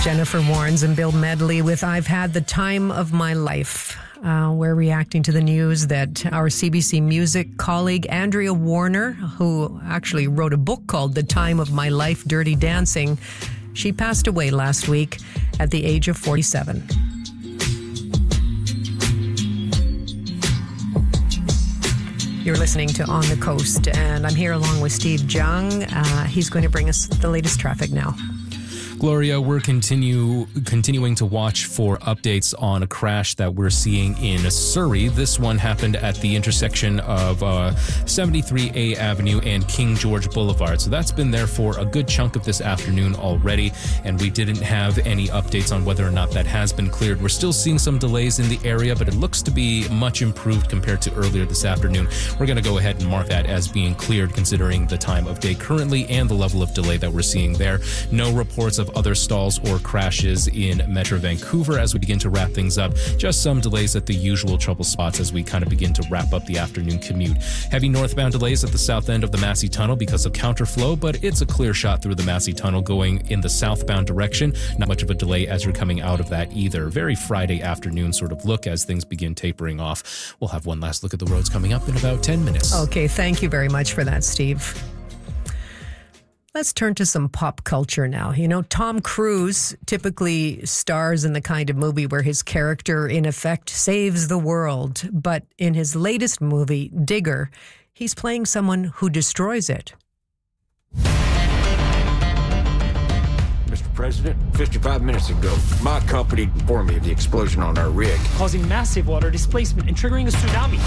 Jennifer Warnes and Bill Medley with I've Had the Time of My Life. We're reacting to the news that our CBC Music colleague Andrea Warner, who actually wrote a book called The Time of My Life, Dirty Dancing, she passed away last week at the age of 47. You're listening to On the Coast, and I'm here along with Steve Jung. He's going to bring us the latest traffic now. Gloria, we're continuing to watch for updates on a crash that we're seeing in Surrey. This one happened at the intersection of 73A Avenue and King George Boulevard. So that's been there for a good chunk of this afternoon already, and we didn't have any updates on whether or not that has been cleared. We're still seeing some delays in the area, but it looks to be much improved compared to earlier this afternoon. We're going to go ahead and mark that as being cleared considering the time of day currently and the level of delay that we're seeing there. No reports of other stalls or crashes in Metro Vancouver as we begin to wrap things up. Just some delays at the usual trouble spots as we kind of begin to wrap up the afternoon commute. Heavy northbound delays at the south end of the Massey Tunnel because of counterflow, but it's a clear shot through the Massey Tunnel going in the southbound direction. Not much of a delay as you're coming out of that either. Very Friday afternoon sort of look as things begin tapering off. We'll have one last look at the roads coming up in about 10 minutes. Okay, thank you very much for that, Steve. Let's turn to some pop culture now. You know, Tom Cruise typically stars in the kind of movie where his character, in effect, saves the world. But in his latest movie, Digger, he's playing someone who destroys it. Mr. President, 55 minutes ago, my company informed me of the explosion on our rig, causing massive water displacement and triggering a tsunami.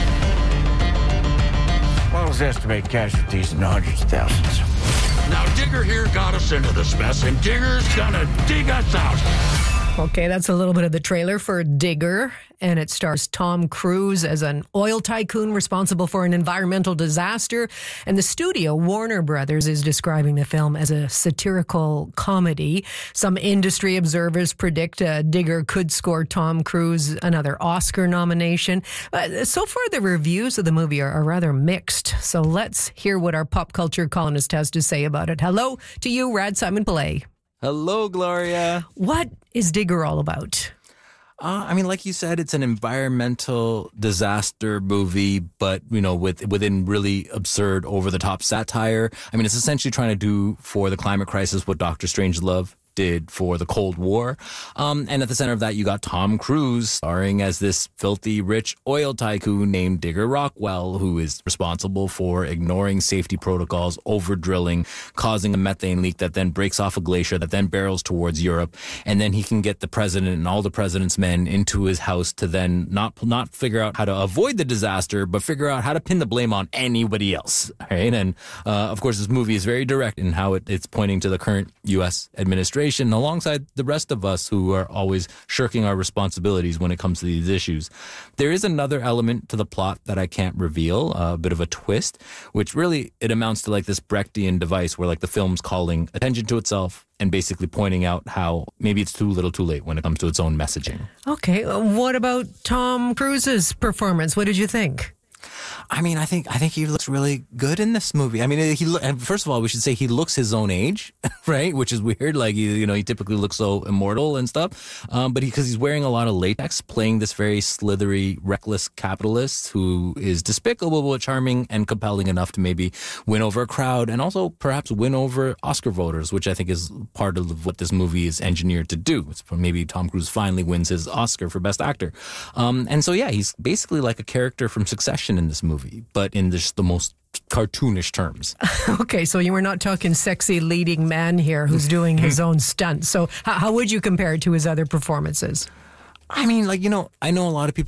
Models estimate casualties in the hundreds of thousands. Now, Digger here got us into this mess, and Digger's gonna dig us out. Okay, that's a little bit of the trailer for Digger, and it stars Tom Cruise as an oil tycoon responsible for an environmental disaster. And the studio, Warner Brothers, is describing the film as a satirical comedy. Some industry observers predict Digger could score Tom Cruise another Oscar nomination. So far, the reviews of the movie are rather mixed. So let's hear what our pop culture columnist has to say about it. Hello to you, Rad Simon Pillay. Hello, Gloria. What is Digger all about? I mean, like you said, it's an environmental disaster movie, but, you know, within really absurd, over-the-top satire. I mean, it's essentially trying to do for the climate crisis what Dr. Strangelove did for the Cold War. And at the center of that, you got Tom Cruise starring as this filthy rich oil tycoon named Digger Rockwell, who is responsible for ignoring safety protocols, over drilling, causing a methane leak that then breaks off a glacier that then barrels towards Europe. And then he can get the president and all the president's men into his house to then not figure out how to avoid the disaster, but figure out how to pin the blame on anybody else. Right? And of course, this movie is very direct in how it's pointing to the current U.S. administration alongside the rest of us who are always shirking our responsibilities when it comes to these issues. There is another element to the plot that I can't reveal, a bit of a twist, which really it amounts to like this Brechtian device where like the film's calling attention to itself and basically pointing out how maybe it's too little too late when it comes to its own messaging. Okay, what about Tom Cruise's performance? What did you think? I mean, I think he looks really good in this movie. I mean, and first of all, we should say he looks his own age, right? Which is weird. Like, he typically looks so immortal and stuff. But because he's wearing a lot of latex, playing this very slithery, reckless capitalist who is despicable but charming and compelling enough to maybe win over a crowd and also perhaps win over Oscar voters, which I think is part of what this movie is engineered to do. It's maybe Tom Cruise finally wins his Oscar for Best Actor. And so, yeah, he's basically like a character from Succession in this movie, but in just the most cartoonish terms. Okay, so you were not talking sexy leading man here who's doing his own stunts. So how would you compare it to his other performances? I mean, like, I know a lot of people